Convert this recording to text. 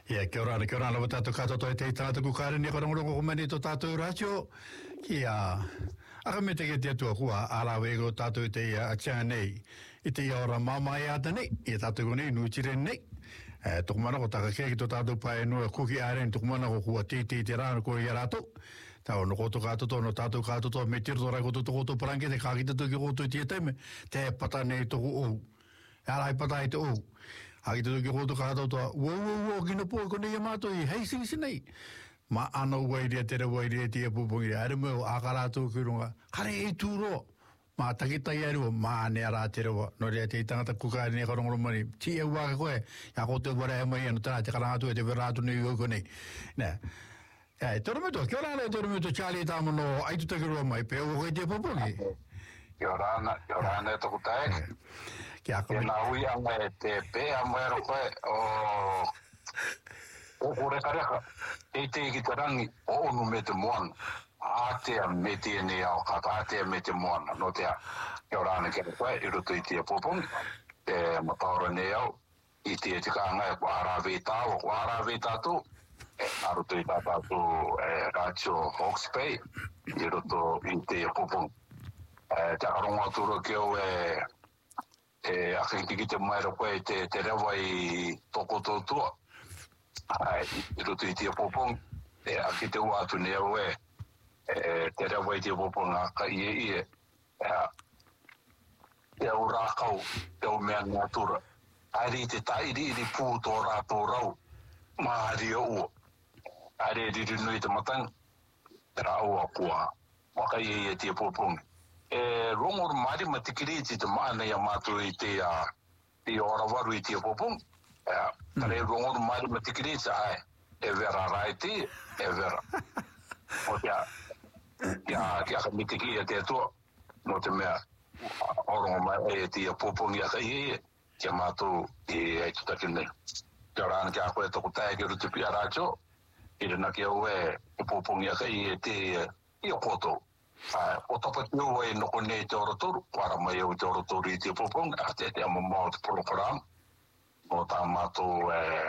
kia ora lawa tātou katoa te tātou kukare ni korongorongo kumani to tātou ratio kia aka me te te atua kua alawe ko tātou te atianga nei I te ora mamai ata nei I tātou nei nuitire nei tukumana ko taka keki to tātou pae noa kuki aren tukumana ko kua te rāna ko I rato tau no koto katoa no tātou katoa me tiro rai koto koto paranke te kakita toki koto te teme te pata nei toku ou Arai pata I te ou Haki te toki koto katoa toa wo kina po ko nei mato I hei singisi nei Ma ana wairia tere wairia tia pupungi Are mo akaratu ki runga Kare e tūro Ma takitai aru Ma ne ara tere wa No rea te tangata kukari ne karongoro mani Ti e waka koe Ya kote wara e mai anu tana te karangatu e te veratu nei uko nei Nea Toro me to Kia ora toro me to Charlie Tamono Aitu takirua mai Pe o koe te pupungi Kia ora e toku tae Kia hui anga e te pe amoero koe O kore kareka E te ki te rangi O onu me te moana Atea me te ne au kaka Atea me te moana No tea Kia ora ane kia koe I ruto I te popongi E mataora ne au I te tika anga e kwa arawe tāo Kwa arawe tātou Aruto I tātou Ratio Hawke's Bay I ruto I te popongi Te akaronga tūro ki au Akiki te maero koe te rewa I toko tōtua I ruto I te popong Aki te ua atu ne au te rewa I te popong a ka ie Te au rākau Te au mea ngātura Airi te tairi I pū tō rātō rau Mahari o ua Airi riri nui te matang Te rā ua kua Waka ie te popong Rongor mari matikiri te maana ia mātua I te ora waru I te popong Kare rongor mari matikiri te ai E vera rai te E vera O kia ka mitiki ia te atua No te mea Orongo mai e te popong ia ka ie Kia mātua I ai tutaki nei Kia rāna kia koe toko tae ki rutupi a rācho I rena kia ue E popong ia ka ie te Ia koto O tapa te ua e noko nei te oratoru, wara mai au te oratoru I te popong, a te amamau te program, o tā mātou